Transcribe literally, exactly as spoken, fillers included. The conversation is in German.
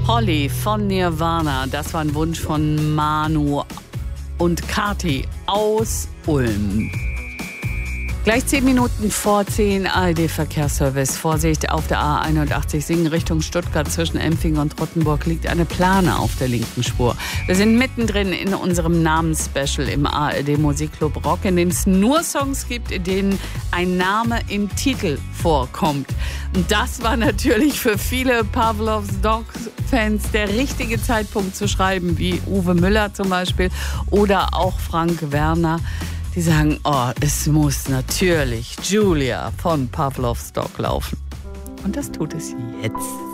Holly von Nirvana, das war ein Wunsch von Manu und Kati aus Ulm. Gleich zehn Minuten vor zehn, A R D-Verkehrsservice. Vorsicht, auf der A einundachtzig Singen Richtung Stuttgart zwischen Empfing und Rottenburg liegt eine Plane auf der linken Spur. Wir sind mittendrin in unserem Namensspecial im A R D-Musikclub Rock, in dem es nur Songs gibt, in denen ein Name im Titel vorkommt. Und das war natürlich für viele Pavlov's Dogs-Fans der richtige Zeitpunkt zu schreiben, wie Uwe Müller zum Beispiel oder auch Frank Werner. Die sagen, oh, es muss natürlich Julia von Pavlov's Dog laufen. Und das tut es jetzt.